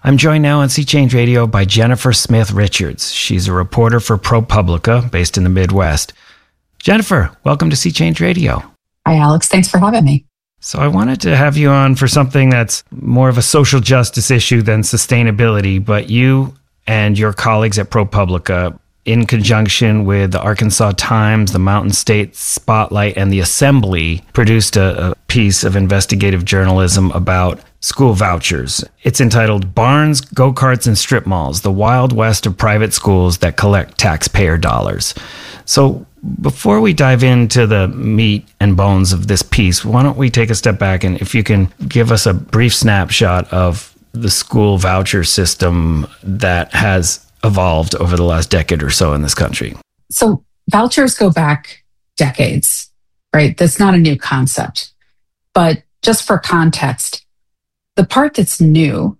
I'm joined now on Sea Change Radio by Jennifer Smith Richards. She's a reporter for ProPublica, based in the Midwest. Jennifer, welcome to Sea Change Radio. Hi, Alex. Thanks for having me. So I wanted to have you on for something that's more of a social justice issue than sustainability, but you and your colleagues at ProPublica, in conjunction with the Arkansas Times, the Mountain State Spotlight, and the Assembly, produced a piece of investigative journalism about school vouchers. It's entitled Barns, Go-Karts, and Strip Malls, the Wild West of Private Schools That Collect Taxpayer Dollars. So before we dive into the meat and bones of this piece, why don't we take a step back, and if you can give us a brief snapshot of the school voucher system that has evolved over the last decade or so in this country. So vouchers go back decades, right? That's not a new concept. But just for context, the part that's new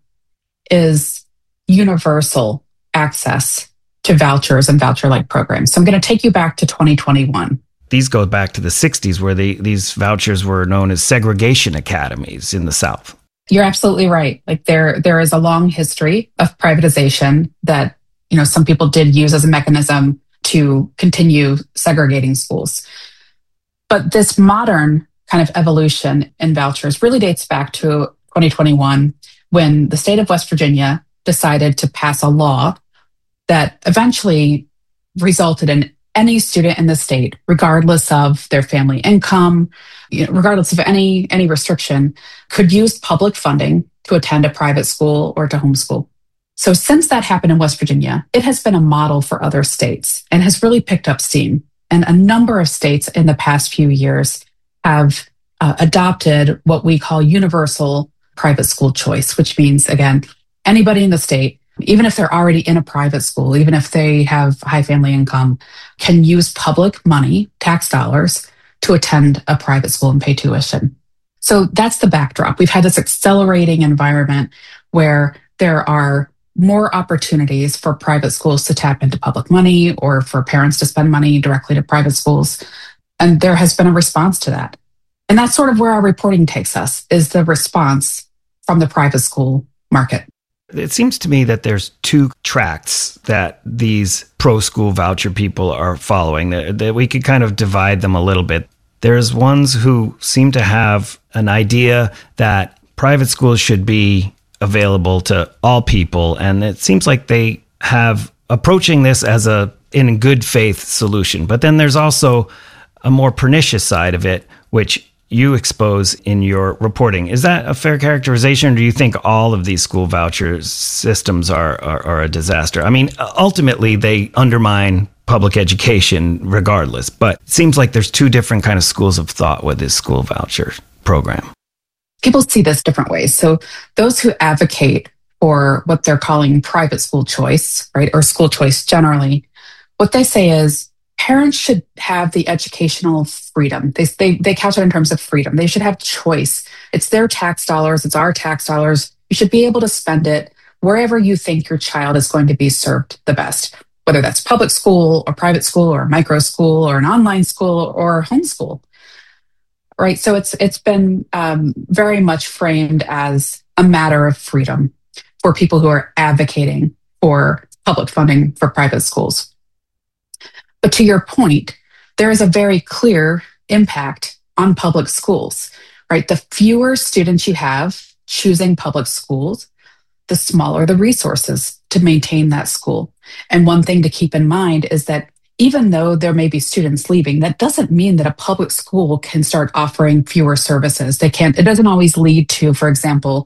is universal access to vouchers and voucher-like programs. So I'm going to take you back to 2021. These go back to the 60s, where these vouchers were known as segregation academies in the South. You're absolutely right. Like there is a long history of privatization that, some people did use as a mechanism to continue segregating schools. But this modern kind of evolution in vouchers really dates back to 2021, when the state of West Virginia decided to pass a law that eventually resulted in any student in the state, regardless of their family income, regardless of any restriction, could use public funding to attend a private school or to homeschool. So since that happened in West Virginia, it has been a model for other states and has really picked up steam. And a number of states in the past few years have adopted what we call universal private school choice, which means, again, anybody in the state, even if they're already in a private school, even if they have high family income, can use public money, tax dollars, to attend a private school and pay tuition. So that's the backdrop. We've had this accelerating environment where there are more opportunities for private schools to tap into public money or for parents to spend money directly to private schools. And there has been a response to that. And that's sort of where our reporting takes us, is the response from the private school market. It seems to me that there's two tracks that these pro-school voucher people are following, that we could kind of divide them a little bit. There's ones who seem to have an idea that private schools should be available to all people, and it seems like they have approaching this as in good faith solution. But then there's also a more pernicious side of it, which you expose in your reporting. Is that a fair characterization, or do you think all of these school voucher systems are a disaster? I mean, ultimately, they undermine public education regardless, but it seems like there's two different kind of schools of thought with this school voucher program. People see this different ways. So those who advocate for what they're calling private school choice, right, or school choice generally, what they say is parents should have the educational freedom. They couch it in terms of freedom. They should have choice. It's their tax dollars. It's our tax dollars. You should be able to spend it wherever you think your child is going to be served the best, whether that's public school or private school or micro school or an online school or homeschool. Right. So it's been very much framed as a matter of freedom for people who are advocating for public funding for private schools. But to your point, there is a very clear impact on public schools, right? The fewer students you have choosing public schools, the smaller the resources to maintain that school. And one thing to keep in mind is that even though there may be students leaving, that doesn't mean that a public school can start offering fewer services. It doesn't always lead to, for example,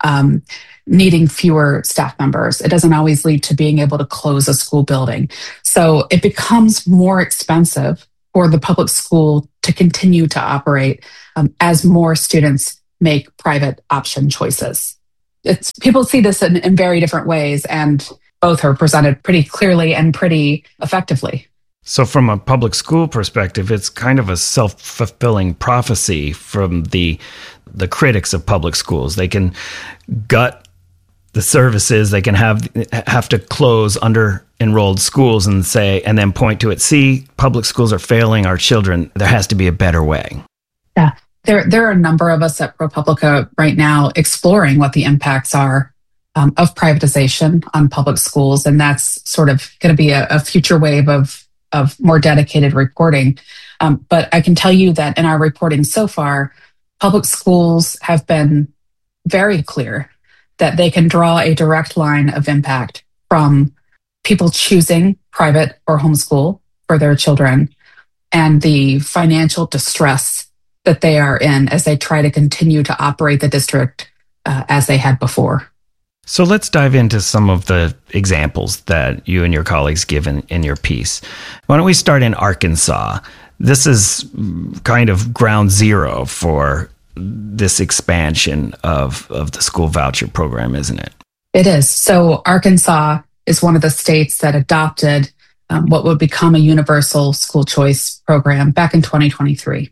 needing fewer staff members. It doesn't always lead to being able to close a school building. So it becomes more expensive for the public school to continue to operate as more students make private option choices. People see this in very different ways, and both are presented pretty clearly and pretty effectively. So from a public school perspective, it's kind of a self-fulfilling prophecy from the critics of public schools. They can gut the services, they can have to close under-enrolled schools and then point to it, see, public schools are failing our children. There has to be a better way. Yeah, there are a number of us at ProPublica right now exploring what the impacts are of privatization on public schools, and that's sort of going to be a future wave of more dedicated reporting. But I can tell you that in our reporting so far, public schools have been very clear that they can draw a direct line of impact from people choosing private or homeschool for their children and the financial distress that they are in as they try to continue to operate the district as they had before. So let's dive into some of the examples that you and your colleagues give in your piece. Why don't we start in Arkansas? This is kind of ground zero for this expansion of the school voucher program, isn't it? It is. So Arkansas is one of the states that adopted what would become a universal school choice program back in 2023.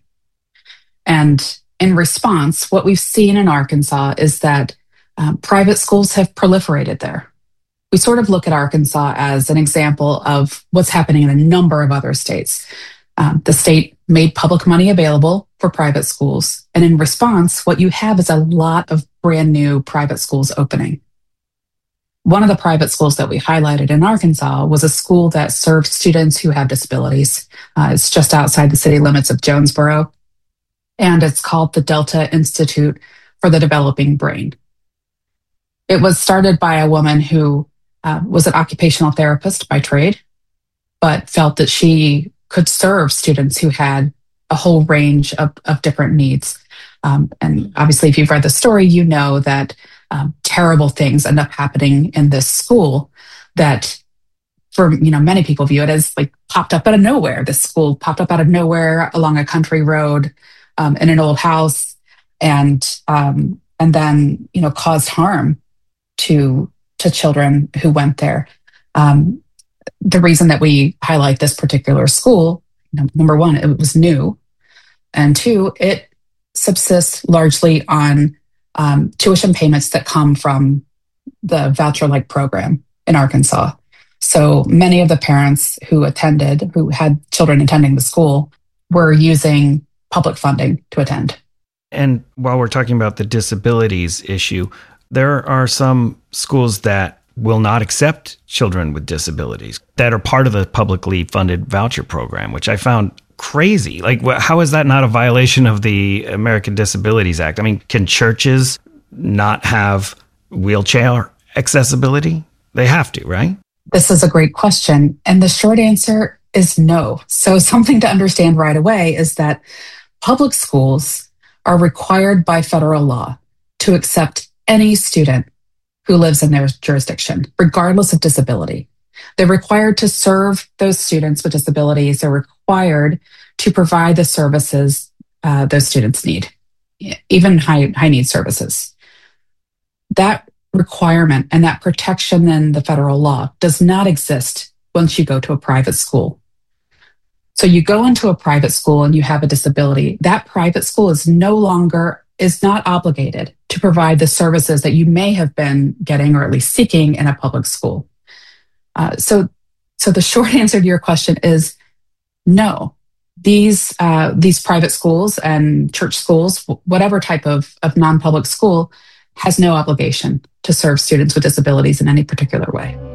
And in response, what we've seen in Arkansas is that private schools have proliferated there. We sort of look at Arkansas as an example of what's happening in a number of other states. The state made public money available for private schools. And in response, what you have is a lot of brand new private schools opening. One of the private schools that we highlighted in Arkansas was a school that served students who have disabilities. It's just outside the city limits of Jonesboro, and it's called the Delta Institute for the Developing Brain. It was started by a woman who was an occupational therapist by trade, but felt that she could serve students who had a whole range of different needs. And obviously, if you've read the story, you know that terrible things end up happening in this school that, for many people view it as like popped up out of nowhere. This school popped up out of nowhere along a country road in an old house, and then caused harm to children who went there. The reason that we highlight this particular school, number one, it was new, and two, it subsists largely on tuition payments that come from the voucher-like program in Arkansas. So many of the parents who had children attending the school, were using public funding to attend. And while we're talking about the disabilities issue, there are some schools that will not accept children with disabilities that are part of the publicly funded voucher program, which I found crazy. Like, how is that not a violation of the American Disabilities Act? I mean, can churches not have wheelchair accessibility? They have to, right? This is a great question. And the short answer is no. So something to understand right away is that public schools are required by federal law to accept any student who lives in their jurisdiction, regardless of disability. They're required to serve those students with disabilities. They're required to provide the services those students need, even high need services. That requirement and that protection in the federal law does not exist once you go to a private school. So you go into a private school and you have a disability. That private school is not obligated to provide the services that you may have been getting or at least seeking in a public school. So the short answer to your question is no. These private schools and church schools, whatever type of non-public school, has no obligation to serve students with disabilities in any particular way.